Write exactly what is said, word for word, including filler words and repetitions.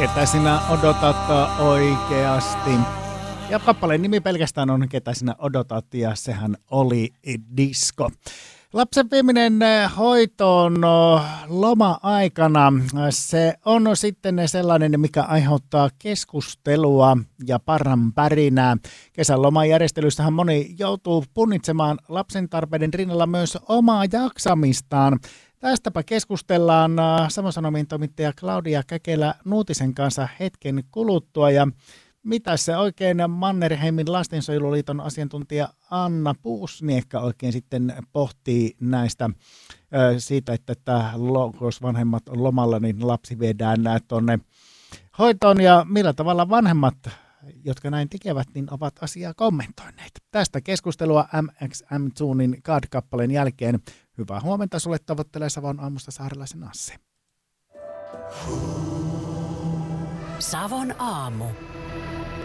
Ketä sinä odotat oikeasti? Ja kappaleen nimi pelkästään on Ketä sinä odotat, ja sehän oli Disco. Lapsen viimeinen hoitoon loma-aikana, se on sitten sellainen, mikä aiheuttaa keskustelua ja parran pärinää. Kesän lomajärjestelyssähän moni joutuu punnitsemaan lapsen tarpeiden rinnalla myös omaa jaksamistaan. Tästäpä keskustellaan Savon Sanomien toimittaja Claudia Käkelä-Nuutisen kanssa hetken kuluttua. Ja mitä se oikein Mannerheimin lastensuojeluliiton asiantuntija Anna Puusniekka oikein sitten pohtii näistä siitä, että, että jos vanhemmat on lomalla, niin lapsi viedään tuonne hoitoon, ja millä tavalla vanhemmat, jotka näin tekevät, niin ovat asiaa kommentoineet. Tästä keskustelua M X M Tunin God-kappaleen jälkeen. Hyvää huomenta sulle, tavoittelee Savon aamusta Saarelaisen Assi. Savon aamu.